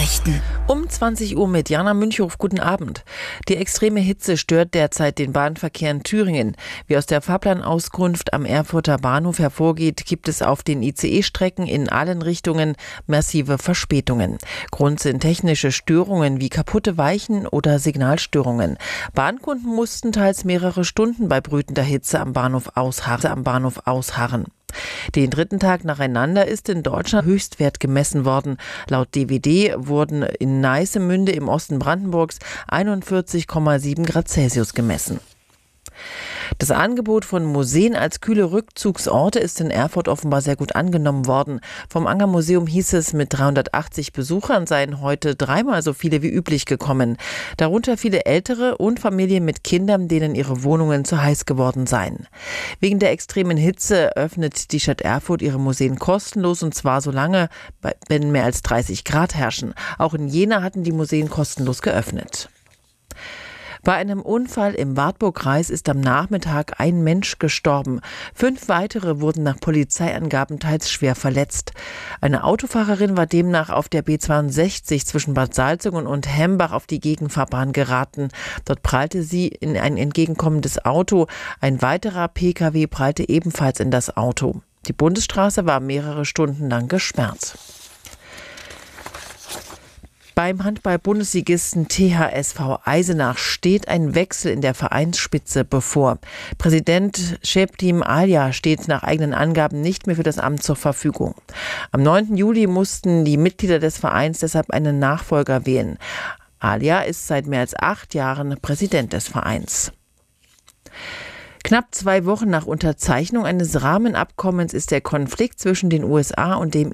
Nachrichten. Um 20 Uhr mit Jana Münchhof. Guten Abend. Die extreme Hitze stört derzeit den Bahnverkehr in Thüringen. Wie aus der Fahrplanauskunft am Erfurter Bahnhof hervorgeht, gibt es auf den ICE-Strecken in allen Richtungen massive Verspätungen. Grund sind technische Störungen wie kaputte Weichen oder Signalstörungen. Bahnkunden mussten teils mehrere Stunden bei brütender Hitze am Bahnhof ausharren. Den dritten Tag nacheinander ist in Deutschland Höchstwert gemessen worden. Laut DWD wurden in Neissemünde im Osten Brandenburgs 41,7 Grad Celsius gemessen. Das Angebot von Museen als kühle Rückzugsorte ist in Erfurt offenbar sehr gut angenommen worden. Vom Anger-Museum hieß es, mit 380 Besuchern seien heute dreimal so viele wie üblich gekommen. Darunter viele Ältere und Familien mit Kindern, denen ihre Wohnungen zu heiß geworden seien. Wegen der extremen Hitze öffnet die Stadt Erfurt ihre Museen kostenlos, und zwar so lange, wenn mehr als 30 Grad herrschen. Auch in Jena hatten die Museen kostenlos geöffnet. Bei einem Unfall im Wartburgkreis ist am Nachmittag ein Mensch gestorben. 5 weitere wurden nach Polizeiangaben teils schwer verletzt. Eine Autofahrerin war demnach auf der B62 zwischen Bad Salzungen und Hembach auf die Gegenfahrbahn geraten. Dort prallte sie in ein entgegenkommendes Auto. Ein weiterer Pkw prallte ebenfalls in das Auto. Die Bundesstraße war mehrere Stunden lang gesperrt. Beim Handball-Bundesligisten THSV Eisenach steht ein Wechsel in der Vereinsspitze bevor. Präsident Şebnem Alya steht nach eigenen Angaben nicht mehr für das Amt zur Verfügung. Am 9. Juli mussten die Mitglieder des Vereins deshalb einen Nachfolger wählen. Alya ist seit mehr als 8 Jahren Präsident des Vereins. Knapp 2 Wochen nach Unterzeichnung eines Rahmenabkommens ist der Konflikt zwischen den USA und dem